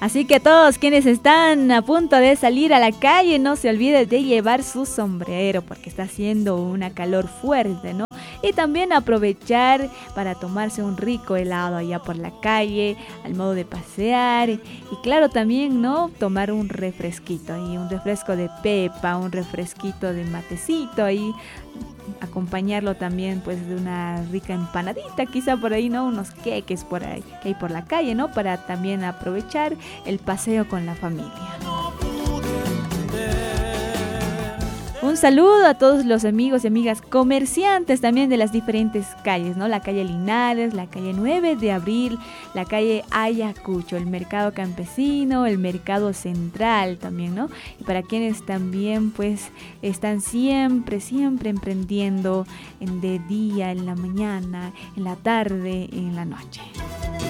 Así que todos quienes están a punto de salir a la calle, no se olviden de llevar su sombrero porque está haciendo una calor fuerte, ¿no? Y también aprovechar para tomarse un rico helado allá por la calle, al modo de pasear. Y claro, también, ¿no? Tomar un refresquito ahí, un refresco de pepa, un refresquito de matecito ahí. Acompañarlo también pues de una rica empanadita, quizá por ahí, ¿no? Unos queques por ahí, que hay por la calle, ¿no? Para también aprovechar el paseo con la familia. Un saludo a todos los amigos y amigas comerciantes también de las diferentes calles, ¿no? La calle Linares, la calle 9 de Abril, la calle Ayacucho, el mercado campesino, el mercado central también, ¿no? Y para quienes también pues están siempre emprendiendo de día, en la mañana, en la tarde, en la noche.